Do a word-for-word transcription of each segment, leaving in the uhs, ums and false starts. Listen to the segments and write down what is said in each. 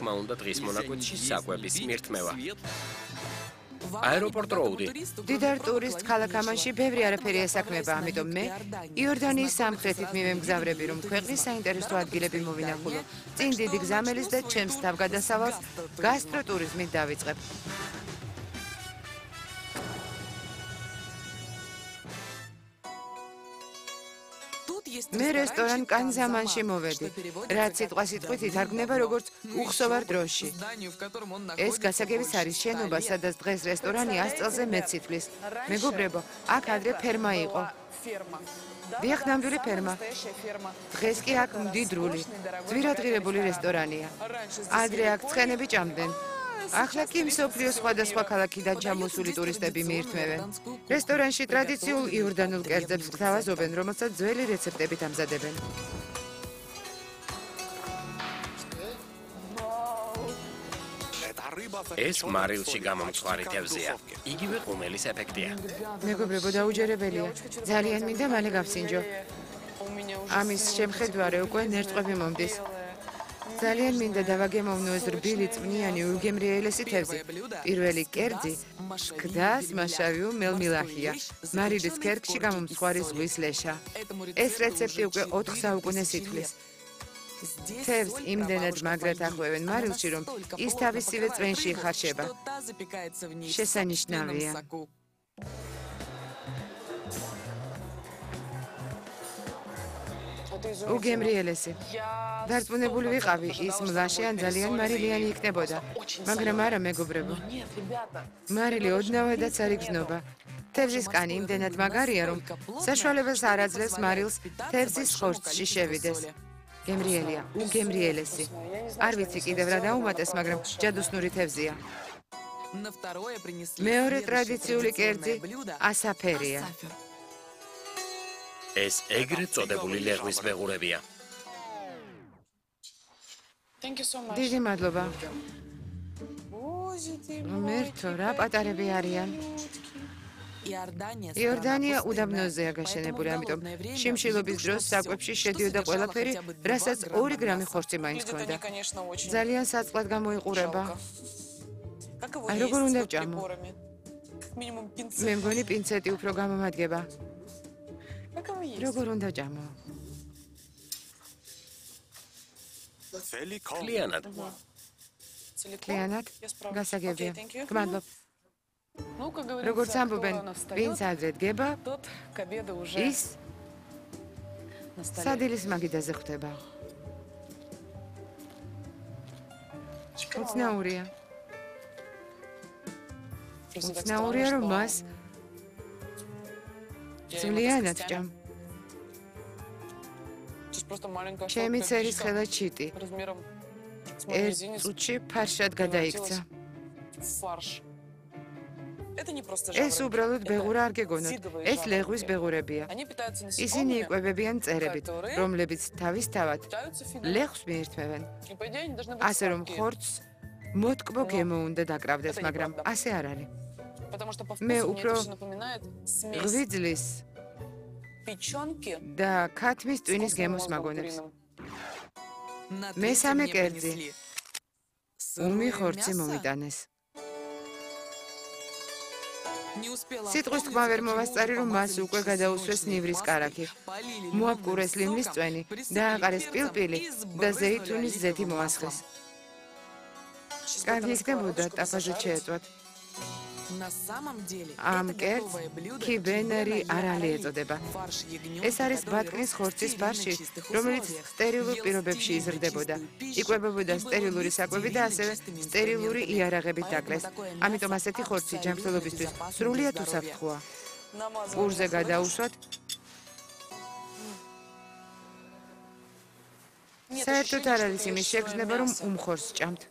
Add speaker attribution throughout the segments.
Speaker 1: თქმა უნდა, დღის მონაკვეთში საკვების მირთმევა. აეროპორტ როუდი.
Speaker 2: დიდარ ტურისტ ქალაქ ამანში ბევრი არაფერი ესაქმება, ამიტომ მე იორდანიის სამხრეთით მივემგზავრები, რომ ქვეყნის საინტერესო ადგილები მოვინახულო. წინ დიდი გზამელის და ჩემს თავგადასავალს გასტროტურიზმით დავიწყებ. მე რესტორან კანზამანში მოვედი, რაც სიტყვა სიტყვით ითარგმნება როგორც უხსოვარ დროში. ეს გასაგების არის შენობა, სადაც დღეს რესტორანი ას წელზე მეტს ითვლის. მეგობრებო, აქ ადრე ფერმა იყო. დიახ, ნამდვილი ფერმა. დღეს კი აქ მდიდრული, ძვირადღირებული რესტორანია. ადრე აქ ცხენები ჭამდნენ. ახლა კი მსოფლიოს სხვადასხვა ქალაქიდან ჩამოსული ტურისტები მიირთმევენ. რესტორანში ტრადიციულ იორდანულ კერძებს გთავაზობენ, რომელსაც ძველი რეცეპტებით ამზადებენ.
Speaker 1: ეს მარილში გამომწვარი თევზია. იგივე ყუმელის ეფექტია.
Speaker 2: მეგობრებო, დაუჯერებელია. ძალიან მინდა მალე გავსინჯო. ამის შემხედვარე უკვე ნერწყვები მომდის. ძალიან მინდა დავაგემოვნო ეს რბილი წვნიანი უგემრიელესი თევზი. პირველი კერძი სკდას მასშავი მელმილახია. მარილის ქერქში გამომწვარი ზღვის ლეშა. ეს რეცეპტი უკვე ოთხ საუკუნეს ითვლის. თევზს იმდენად მაგრად ახვევენ მარილში, რომ ის თავისივე წვენში იხარშება. შესანიშნავია. უგემრიელესი. დარწმუნებული ვიყავი, ის მლაშე ან ძალიან მარილიანი იქნებოდა, მაგრამ არა, მეგობრებო. მარილი ოდნავადაც არ იგრძნობა. თევზის კანი იმდენად მაგარია, რომ საშუალებას არ აძლევს მარილს თევზის ხორცში შევიდეს. გემრიელია, უგემრიელესი. არ ვიცი კიდევ რა დაუმატეს, მაგრამ ჯადოსნური თევზია. მეორე ტრადიციული კერძი ასაფერია.
Speaker 1: ეს ეგრეთ წოდებული ლეღვის ბეღურებია.
Speaker 2: დიდი მადლობა. მერტო, რა პატარები არიან. იორდანია უდაბნოზეა გაშენებული, ამიტომ შიმშილობის დროს საკვებში შედიოდა ყველაფერი, რასაც ორი გრამი ხორცი მაინც ჰქონდა. ძალიან საწყლად გამოიყურება. აი, როგორ უნდა ვჭამო? მე მგონი პინცეტი უფრო გამომადგება. როგორ უნდა ვჭამო?
Speaker 1: კლიანად.
Speaker 2: კლიანად? გასაგებია. გმადლობ. როგორც ამბობენ, ვინც ადრე დგება, ის სადილის მაგიდაზე ხვდება. უცნაურია. უცნაურია, რომ მას ძვლიანად ჭამ. ჩემი წერის ხელა ჩიტი. ერთ წუთში ფარშად გადაიქცა. ეს უბრალოდ ბეღურა არ გეგონოთ, ეს ლეღვის ბეღურებია. ისინი იკვებებიან მწერებით, რომლებიც თავისთავად ლეღვს მიირთმევენ. ასე რომ ხორცს მოტკბო გემო უნდა დაკრავდეს, მაგრამ ასე არ არის. მე უფრო ღვიძლის და ქათმის ტვინის გემოს მაგონებს. მესამე კერძი. უმი ხორცი მომიტანეს. სიტყვის თქმა ვერ მოვასწარი, რომ მას უკვე გადაუსვეს ნივრის კარაქი. მოაპკურეს ლიმნის წვენი, დააყარეს პილპილი და ზეითუნის ზეთი მოასხეს. კარგი იქნებოდა ტაფაჟით შეეწვათ. ამ კერძს ქიბენერი არალი ეწოდება. ეს არის ბატკნის ხორცის ფარში, რომელიც სტერილურ პირობებში იზრდებოდა. იკვებებოდა სტერილური საკვებით და ასევე სტერილური იარაღებით დაკლეს. ამიტომ ასეთი ხორცი ჯანმრთელობისთვის სრულიად უსაფრთხოა. პურზე გადაუშვათ. საერთოდ არ არის იმის შეგრძნება, რომ უმხორს ჭამთ.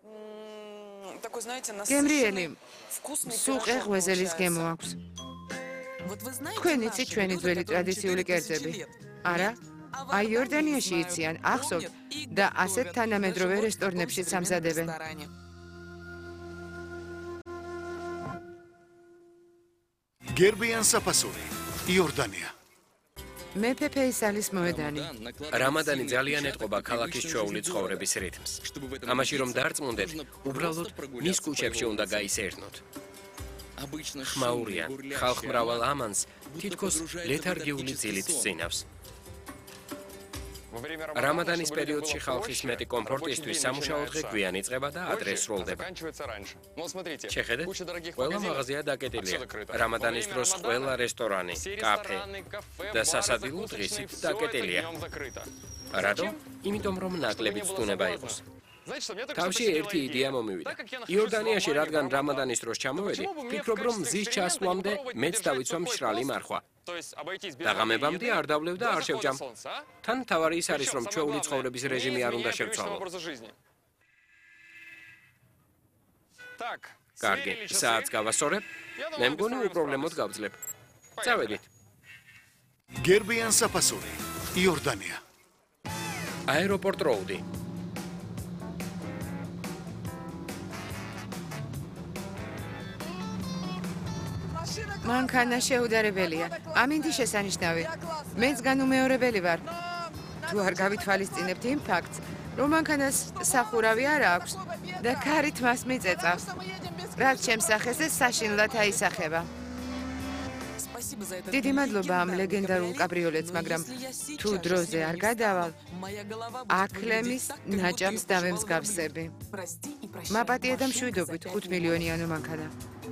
Speaker 2: გემრიელი სუყე ღვეზელის გემო აქვს. თქვენ იცით ჩვენი ძველი ტრადიციული კერძები? არა? აი, იორდანიაში იციან, ახსოვთ და ასეთ თანამედროვე რესტორნებშიც ამზადებენ.
Speaker 3: გერბიან საფასური, იორდანია.
Speaker 2: მეფე ფეისალის მოედანი.
Speaker 1: რამადანი ძალიან ეტყობა ქალაქის ჩვეული ცხოვრების რიტმს. ამაში რომ დარწმუნდეთ, უბრალოდ მის ქუჩებში უნდა გაისერნოთ. ხმაურიან, ხალხმრავალ ამანს თითქოს ლეთარგიული ძილით სძინავს. რამადანის პერიოდში ხალხის მეტი კომფორტისთვის სამუშაო დღე გვიან იწყება და ადრე სრულდება. შეხედეთ, ყველა მაღაზია დაკეტილია. რამადანის დროს ყველა რესტორანი, კაფე და სასადილო დღისით დაკეტილია. რატომ? იმიტომ რომ ნაკლები ცდუნება იყოს. თავში ერთი იდეა მომივიდა. იორდანიაში რადგან რამადანის დროს ჩამოვედი, ვფიქრობ რომ მზის ჩასვლამდე მეც დავიცვა მშრალი მარხვა. დაღამებამდე არ დავლევ და არ შევჭამ. თან მთავარი ის არის რომ ჩვეული ცხოვრების რეჟიმი არ უნდა შევცვალო. კარგი, საათს გავასწორებ. მე მგონი უპრობლემოდ გავძლებ. წავედით.
Speaker 3: გერბიან საფასური, იორდანია.
Speaker 1: აეროპორტ როუდი.
Speaker 2: მანქანა შეუდარებელია. ამინდი შესანიშნავი. მეც განუმეორებელი ვარ. თუ არ გავითვალისწინებთ იმ ფაქტს, რომ მანქანას სახურავი არ აქვს და ქარით მას მიწეწავს. რაც შემსახეზე საშინლად აისახება. დიდი მადლობა ამ ლეგენდარულ კაბრიოლეტს, მაგრამ თუ დროზე არ გადავალ, აკლემის ნაჭამს დავემსგავსები. მაპატია და მშვიდობით ხუთ მილიონიანო მანქანა.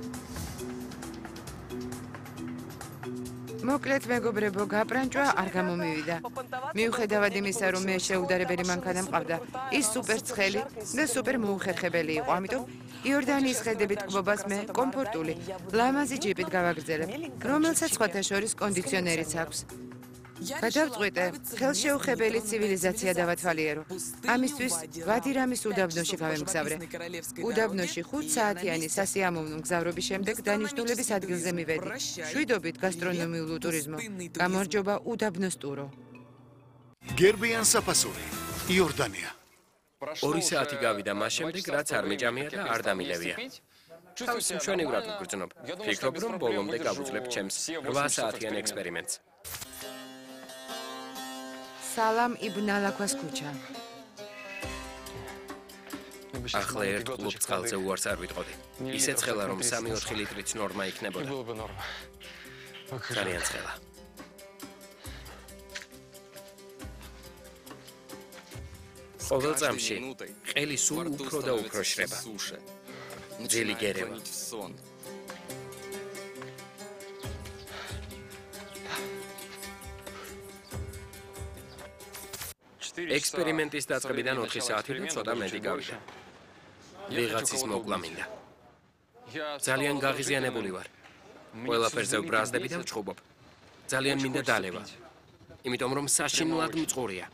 Speaker 2: მოკლედ მეგობრებო, გაპრანჭვა არ გამომივიდა. მიუხედავად იმისა, რომ მე შეუდარებელი მანქანა მყავდა, ის სუპერ ცხელი და სუპერ მოუხერხებელი იყო. ამიტომ იორდანიის ხედებით გბობას მე კომფორტული, ლამაზი ჯიპით გავაგრძელებ, რომელსაც სხვათა შორის კონდიციონერიც აქვს. გადავწყვიტე, ხელშეუხებელი ცივილიზაცია დავათვალიერო. ამისთვის ვადირამის უდაბნოში გავემგზავრე. უდაბნოში ხუთ საათიანი სასიამოვნო მგზავრობის შემდეგ დანიშნულების ადგილზე მივედი. შვიდობით გასტრონომიულ ტურიზმო. გამარჯობა უდაბნოს ტურო.
Speaker 3: გერბიან საფასური, იორდანია.
Speaker 1: ორი საათი გავიდა მას შემდეგ, რაც არ მიჭამია და არ დამილევია. თავის მშვენივრად ვგრძნობ. ვფიქრობ, რომ ბოლომდე გავუძლებ ჩემს რვა საათიან ექსპერიმენტს.
Speaker 2: სალამ იბნ ალაქვას ქუჩა.
Speaker 1: ახლა ერთ კლუბ წყალზე უარს არ ვიტყოდი. ისე ცხელა, რომ სამი-ოთხი ლიტრიც ნორმა იქნებოდა. ძალიან ცხელა. ყოველ წამში ყელი სულ უფრო და უფრო შრება. ძილი გერევა. ექსპერიმენტის დაწყებიდან ოთხი საათი და ცოტა მეტი გავიდა. ვიღაცის მოკლა მინდა. ძალიან გაღიზიანებული ვარ. ყველაფერზე ვბრაზდები და ვჩხუბობ. ძალიან მინდა დალევა. იმიტომ რომ საშინლად მწყურია.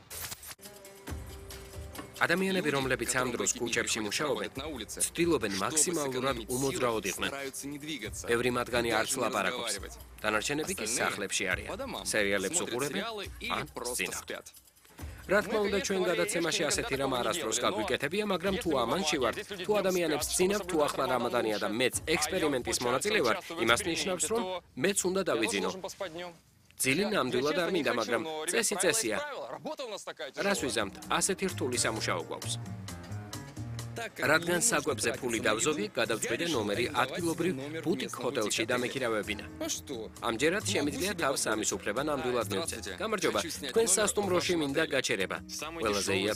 Speaker 1: ადამიანები, რომლებიც ამ დროს ქუჩებში მუშაობენ, ცდილობენ მაქსიმალურად უმოძრაოდ იყვნენ. ბევრი მათგანი არც ლაპარაკობს. დანარჩენები კი სახლებში არიან. სერიალებს უყურებენ ან სცინავთ. რა თქმა უნდა, ჩვენ გადაცემაში ასეთი რამ არასდროს გაგვიკეთებია, მაგრამ თუ ამანში ვართ, თუ ადამიანებს სცინავთ, თუ ახლა რამადანია და მეც ექსპერიმენტის მონაწილე ვარ, იმას ნიშნავს, რომ მეც უნდა დავიძინო. ძილი ნამდვილად არ მინდა, მაგრამ წესი წესია. რას ვიზამთ? ასეთი რთული სამუშაო გვაქვს. რადგან საკვებზე ფული დავზოვი, გადავწყვიტე ნომერი ადგილობრივ ბუტიკ ჰოტელში დამექირავებინა. ამჯერად შემიძლია თავს ამის უფლება ნამდვილად მივცეთ. გამარჯობა, თქვენ სასტუმროში მინდა გაჩერება. ყველაზე იაფი